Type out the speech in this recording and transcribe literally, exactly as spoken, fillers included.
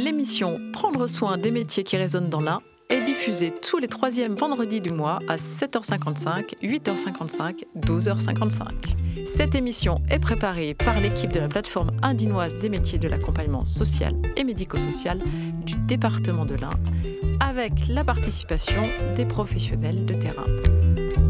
L'émission Prendre soin des métiers qui résonnent dans l'Ain est diffusée tous les troisièmes vendredis du mois à sept heures cinquante-cinq, huit heures cinquante-cinq, douze heures cinquante-cinq. Cette émission est préparée par l'équipe de la plateforme indinoise des métiers de l'accompagnement social et médico-social du département de l'Ain, avec la participation des professionnels de terrain.